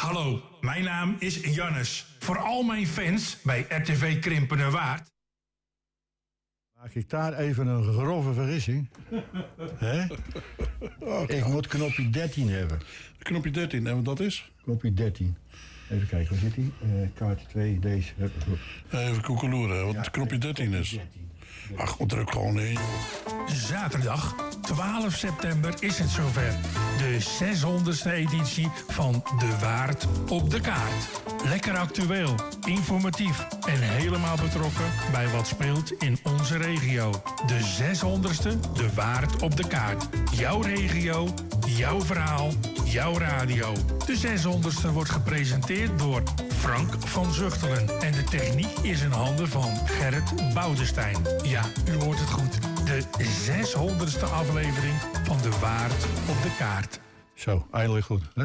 Hallo, mijn naam is Jannes. Voor al mijn fans bij RTV Krimpenerwaard. Maak ik daar even een grove vergissing? Hè? Ik moet knopje 13 hebben. Knopje 13, en wat dat is? Knopje 13. Even kijken, waar zit die? Kaart 2, deze. Even koekeloeren, wat knopje 13 is. Ach, druk gewoon in. Zaterdag 12 september is het zover. De 600ste editie van De Waard op de Kaart. Lekker actueel, informatief en helemaal betrokken bij wat speelt in onze regio. De 600ste De Waard op de Kaart. Jouw regio, jouw verhaal, jouw radio. De 600ste wordt gepresenteerd door Frank van Zuchtelen. En de techniek is in handen van Gerrit Boudestein. Ja, u hoort het goed. De 600ste aflevering van De Waard op de Kaart. Zo, eindelijk goed. Hè?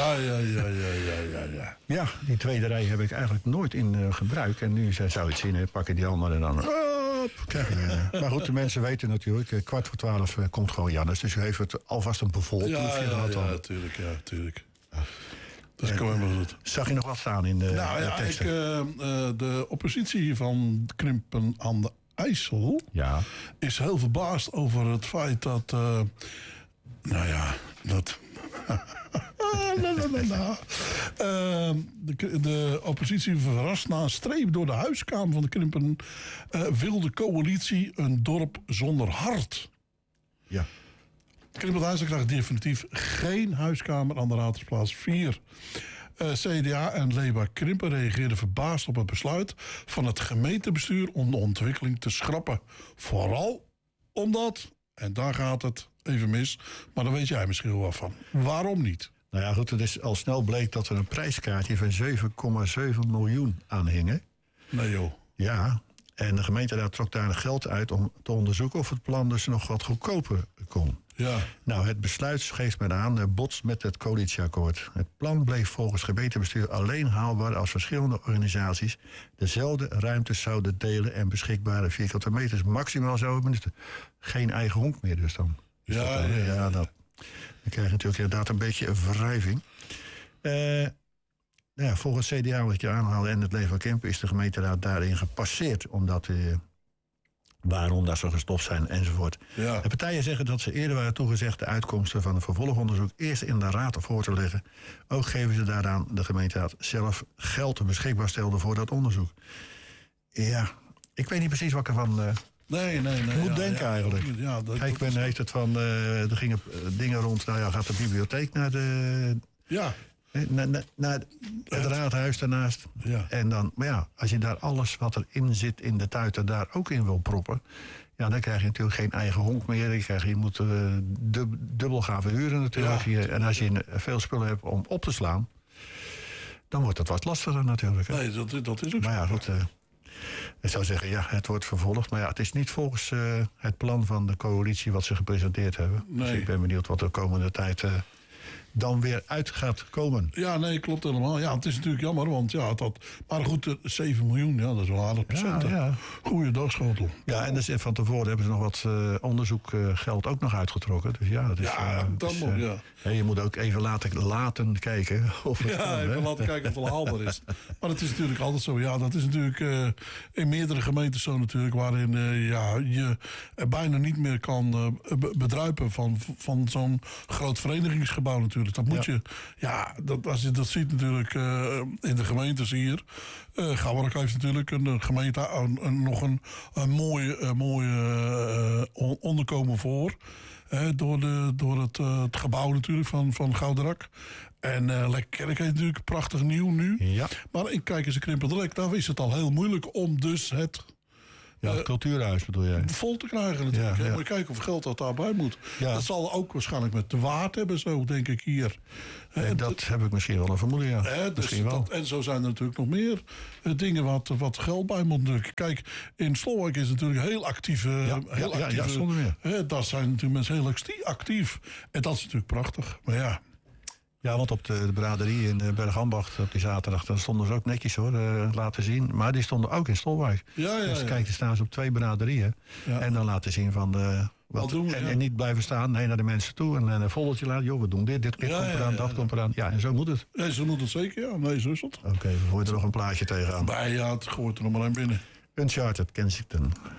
Ja. Ja, die tweede rij heb ik eigenlijk nooit in gebruik. En nu zou je het zien, pak je die allemaal en dan... Maar goed, de mensen weten natuurlijk, 11:15 komt gewoon Jannes. Dus u heeft het alvast een bevolproefje gehad. Ja, tuurlijk. Dat is gewoon helemaal goed. Zag je nog wat staan in de teksten? De oppositie van Krimpen aan de IJssel is heel verbaasd over het feit dat... De oppositie verrast na een streep door de huiskamer van de Krimpen... wil de coalitie een dorp zonder hart. Ja. Krimpen krijgt definitief geen huiskamer aan de Raadhuisplaats 4. CDA en Leba Krimpen reageerden verbaasd op het besluit van het gemeentebestuur om de ontwikkeling te schrappen. Vooral omdat, en daar gaat het even mis, maar daar weet jij misschien wel wat van. Waarom niet? Nou ja, goed, het is al snel bleek dat er een prijskaartje van 7,7 miljoen aan hing. Hè? Nee joh. Ja, en de gemeenteraad trok daar geld uit om te onderzoeken of het plan dus nog wat goedkoper kon. Ja. Nou, het besluit geeft men aan botst met het coalitieakkoord. Het plan bleef volgens gemeentebestuur alleen haalbaar als verschillende organisaties dezelfde ruimtes zouden delen en beschikbare vierkante meters maximaal zouden benutten. Geen eigen honk meer dus dan. Dan krijg je natuurlijk inderdaad een beetje een wrijving. Volgens CDA, wat je aanhaalde en het Leva Krimpen, is de gemeenteraad daarin gepasseerd. Omdat waarom dat ze gestopt zijn enzovoort. Ja. De partijen zeggen dat ze eerder waren toegezegd de uitkomsten van het vervolgonderzoek eerst in de raad voor te leggen. Ook geven ze daaraan de gemeenteraad zelf geld beschikbaar stelde voor dat onderzoek. Ja, ik weet niet precies wat ik ervan... Nee. moet denken eigenlijk. Ja, Kijk, men heeft het van... er gingen dingen rond... gaat de bibliotheek naar de... Ja. Naar het raadhuis daarnaast. Ja. En dan, maar ja, als je daar alles wat erin zit in de tuiten daar ook in wil proppen... ja, dan krijg je natuurlijk geen eigen honk meer. Je moet dubbel gaan verhuren natuurlijk. Ja. En als je veel spullen hebt om op te slaan... dan wordt het wat lastiger natuurlijk. Hè? Nee, dat is ook maar ja, goed... ik zou zeggen, ja, het wordt vervolgd. Maar ja, het is niet volgens het plan van de coalitie wat ze gepresenteerd hebben. Nee. Dus ik ben benieuwd wat de komende tijd dan weer uit gaat komen. Ja, nee, klopt helemaal. Ja, het is natuurlijk jammer, want ja, maar goed, 7 miljoen, ja, dat is wel een aardig procent. Ja. Goeiedag, schotel. Ja, en dus van tevoren hebben ze nog wat onderzoekgeld ook nog uitgetrokken. Dus ja, dat is... je moet ook even laten kijken of het kan, even laten kijken of het wel haalbaar is. Maar het is natuurlijk altijd zo. Ja, dat is natuurlijk in meerdere gemeentes zo natuurlijk, waarin je bijna niet meer kan bedruipen van zo'n groot verenigingsgebouw natuurlijk. Dat moet je... Ja, als je dat ziet natuurlijk in de gemeentes hier. Gouwerk heeft natuurlijk een gemeente nog een mooi onderkomen voor. Door het gebouw natuurlijk van Gouderak. En Lekkerk heeft natuurlijk prachtig nieuw nu. Ja. Maar kijk eens in Krimpendrek, daar is het al heel moeilijk om dus het... Ja, het cultuurhuis bedoel jij? Vol te krijgen natuurlijk. Ja. Moet je kijken hoeveel geld dat daarbij moet. Ja. Dat zal ook waarschijnlijk met de Waard hebben, zo denk ik hier. Dat heb ik misschien wel een vermoeden, ja. Misschien wel. En zo zijn er natuurlijk nog meer dingen wat geld bij moet. Kijk, in Slowak is het natuurlijk heel actief. Ja, zonder meer. Daar zijn natuurlijk mensen heel actief. En dat is natuurlijk prachtig. Maar ja... Ja, want op de braderie in Bergambacht op die zaterdag... daar stonden ze ook netjes hoor, laten zien. Maar die stonden ook in Stolwijk. Ja. Dus kijk, daar staan ze op 2 braderieën. Ja. En dan laten zien van En niet blijven staan, nee, naar de mensen toe en een foldertje laten. Joh, we doen dit komt eraan, dat komt eraan. Ja, en zo moet het. Nee, zo moet het zeker, ja. Nee, zo is het. Oké, we gooien er nog een plaatje tegenaan. Ja, het gooit er nog maar een binnen. Uncharted, Kensington.